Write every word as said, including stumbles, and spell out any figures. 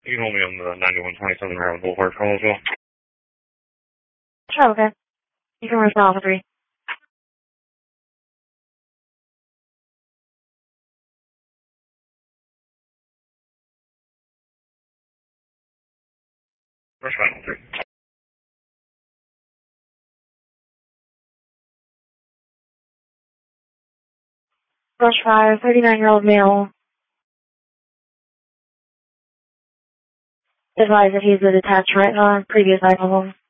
You told me on the ninety-one twenty-seven Maryland Boulevard, Charlottesville. Sure, okay. You can respond for three. Rush five three. Rush five, thirty-nine-year-old male. Advise that he's a detached retina, previous alcohol.